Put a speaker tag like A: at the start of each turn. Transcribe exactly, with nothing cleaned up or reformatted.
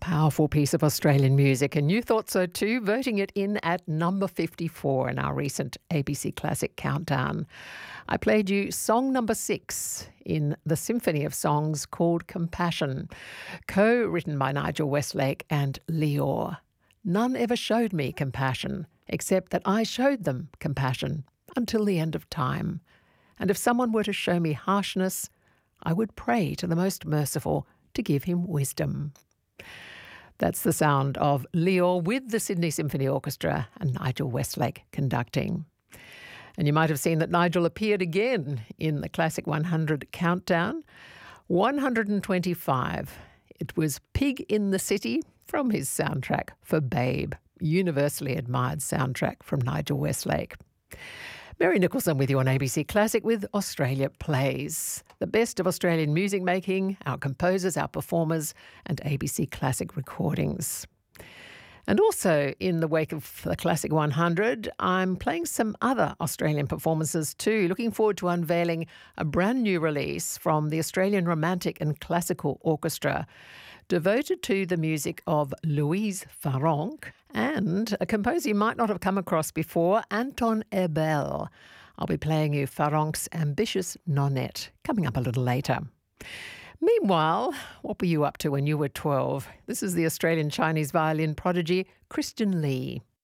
A: Powerful piece of Australian music, and you thought so too, voting it in at number fifty-four in our recent A B C Classic Countdown. I played you song number six in the symphony of songs called Compassion, co-written by Nigel Westlake and Leor. None ever showed me compassion, except that I showed them compassion until the end of time. And if someone were to show me harshness, I would pray to the most merciful to give him wisdom. That's the sound of Leor with the Sydney Symphony Orchestra and Nigel Westlake conducting. And you might have seen that Nigel appeared again in the Classic one hundred Countdown. one hundred twenty-five. It was Pig in the City from his soundtrack for Babe, universally admired soundtrack from Nigel Westlake. Mary Nicholson with you on A B C Classic with Australia Plays. The best of Australian music making, our composers, our performers, and A B C Classic recordings. And also, in the wake of the Classic one hundred, I'm playing some other Australian performances too. Looking forward to unveiling a brand new release from the Australian Romantic and Classical Orchestra, devoted to the music of Louise Farrenc and a composer you might not have come across before, Anton Ebel. I'll be playing you Farrenc's Ambitious Nonette, coming up a little later. Meanwhile, what were you up to when you were twelve? This is the Australian Chinese violin prodigy, Christian Lee.